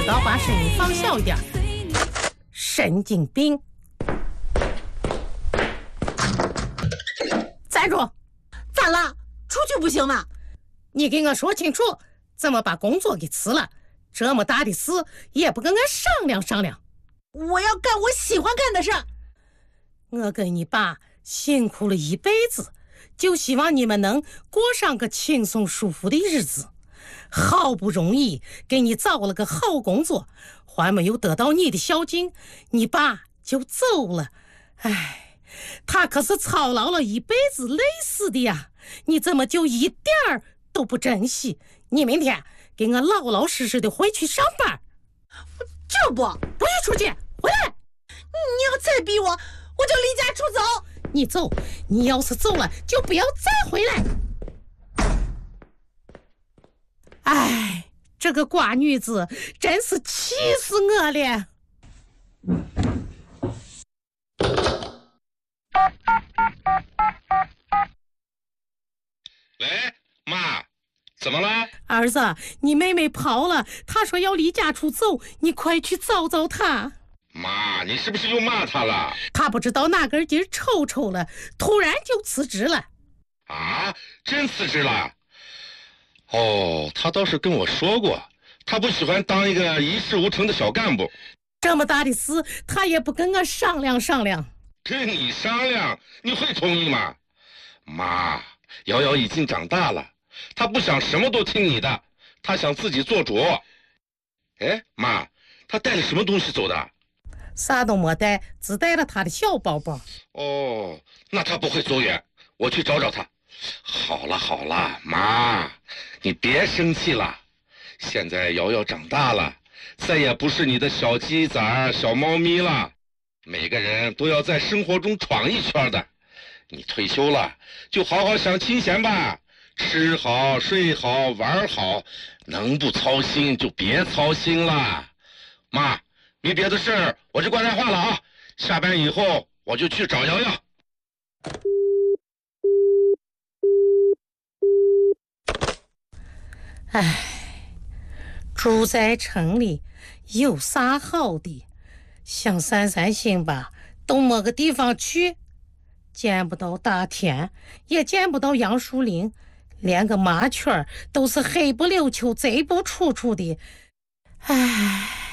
道把声音放小一点。神经病！站住！ 咋了？出去不行吗？ 你给我说清楚，怎么把工作给辞了？这么大的事也不跟我商量商量。 我要干我喜欢干的事。 我跟你爸辛苦了一辈子，就希望你们能过上个轻松舒服的日子。好不容易给你找了个好工作，还没有得到你的孝敬，你爸就走了。哎，他可是操劳了一辈子累死的呀，你怎么就一点儿都不珍惜？你明天给我老老实实的回去上班。 这不许出去，回来！ 你要再逼我，我就离家出走。 你走，你要是走了，就不要再回来。哎，这个瓜女子真是气死我了。 喂，妈，怎么了？ 儿子，你妹妹跑了，她说要离家出走，你快去找找她。 妈，你是不是又骂她了？ 她不知道哪根筋抽抽了，突然就辞职了。 啊，真辞职了？哦，她倒是跟我说过，她不喜欢当一个一事无成的小干部。 这么大的事，她也不跟我商量商量。 跟你商量，你会同意吗？妈，瑶瑶已经长大了，她不想什么都听你的，她想自己做主。哎，妈，她带了什么东西走的？ 啥都没带，只带了她的小包包。 哦，那她不会走远，我去找找她。好了好了，妈，你别生气了。现在瑶瑶长大了，再也不是你的小鸡仔、小猫咪了。每个人都要在生活中闯一圈的。你退休了，就好好享清闲吧，吃好、睡好、玩好，能不操心就别操心了。妈，没别的事儿，我就挂电话了啊。下班以后我就去找瑶瑶。 唉，住在城里有啥好的？想散散心吧，都没个地方去，见不到大田，也见不到杨树林，连个麻雀都是黑不溜秋、贼不楚楚的。唉。